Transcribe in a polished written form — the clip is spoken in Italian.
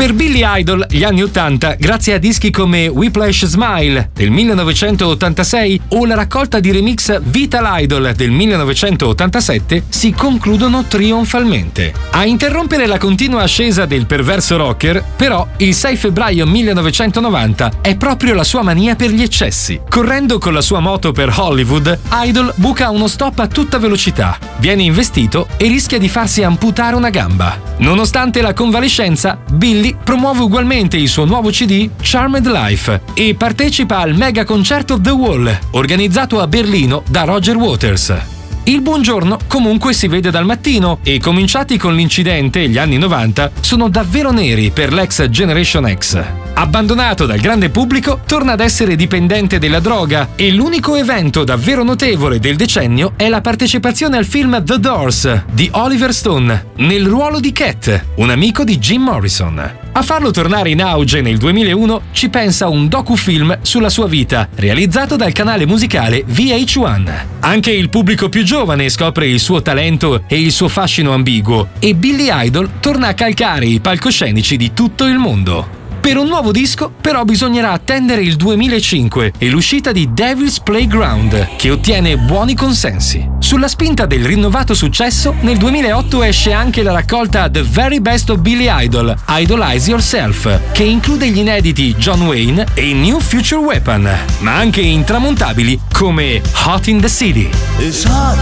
Per Billy Idol, gli anni 80, grazie a dischi come Whiplash Smile del 1986 o la raccolta di remix Vital Idol del 1987, si concludono trionfalmente. A interrompere la continua ascesa del perverso rocker, però, il 6 febbraio 1990 è proprio la sua mania per gli eccessi. Correndo con la sua moto per Hollywood, Idol buca uno stop a tutta velocità, viene investito e rischia di farsi amputare una gamba. Nonostante la convalescenza, Billy promuove ugualmente il suo nuovo CD Charmed Life e partecipa al mega concerto The Wall, organizzato a Berlino da Roger Waters. Il buongiorno comunque si vede dal mattino e, cominciati con l'incidente gli anni 90, sono davvero neri per l'ex Generation X. Abbandonato dal grande pubblico, torna ad essere dipendente della droga e l'unico evento davvero notevole del decennio è la partecipazione al film The Doors di Oliver Stone nel ruolo di Cat, un amico di Jim Morrison. A farlo tornare in auge nel 2001 ci pensa un docufilm sulla sua vita, realizzato dal canale musicale VH1. Anche il pubblico più giovane scopre il suo talento e il suo fascino ambiguo, e Billy Idol torna a calcare i palcoscenici di tutto il mondo. Per un nuovo disco, però, bisognerà attendere il 2005 e l'uscita di Devil's Playground, che ottiene buoni consensi. Sulla spinta del rinnovato successo, nel 2008 esce anche la raccolta The Very Best of Billy Idol, Idolize Yourself, che include gli inediti John Wayne e New Future Weapon, ma anche intramontabili come Hot in the City. It's hot